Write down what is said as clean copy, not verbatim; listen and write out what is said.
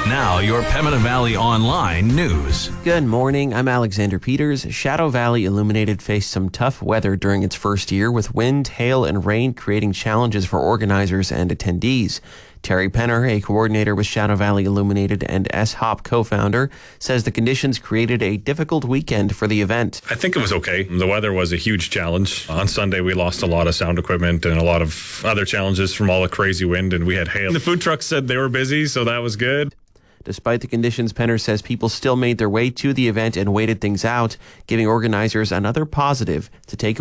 Now, your Pembina Valley Online news. Good morning, I'm Alexander Peters. Shadow Valley Illuminated faced some tough weather during its first year, with wind, hail, and rain creating challenges for organizers and attendees. Terry Penner, a coordinator with Shadow Valley Illuminated and S-Hop co-founder, says the conditions created a difficult weekend for the event. I think it was okay. The weather was a huge challenge. On Sunday, we lost a lot of sound equipment and a lot of other challenges from all the crazy wind, and we had hail. The food trucks said they were busy, so that was good. Despite the conditions, Penner says people still made their way to the event and waited things out, giving organizers another positive to take